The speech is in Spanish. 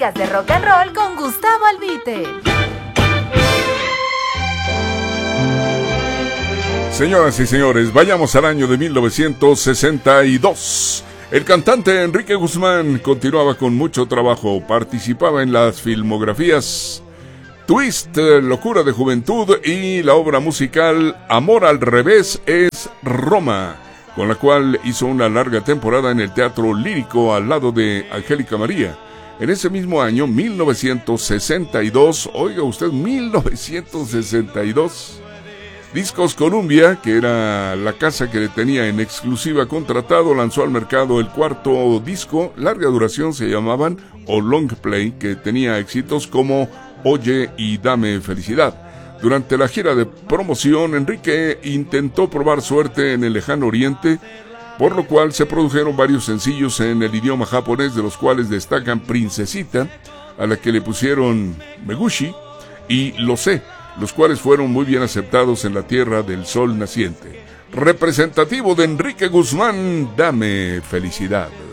Podcast de Rock and Roll con Gustavo Albite. Señoras y señores, vayamos al año de 1962. El cantante Enrique Guzmán continuaba con mucho trabajo, participaba en las filmografías Twist, Locura de Juventud y la obra musical Amor al Revés es Roma, con la cual hizo una larga temporada en el Teatro Lírico al lado de Angélica María. En ese mismo año, 1962, oiga usted, 1962, Discos Columbia, que era la casa que le tenía en exclusiva contratado, lanzó al mercado el cuarto disco, larga duración se llamaban, o long play, que tenía éxitos como Oye y Dame Felicidad. Durante la gira de promoción, Enrique intentó probar suerte en el lejano oriente, por lo cual se produjeron varios sencillos en el idioma japonés, de los cuales destacan Princesita, a la que le pusieron Megushi, y Lo sé, los cuales fueron muy bien aceptados en la tierra del sol naciente. Representativo de Enrique Guzmán, Dame Felicidad.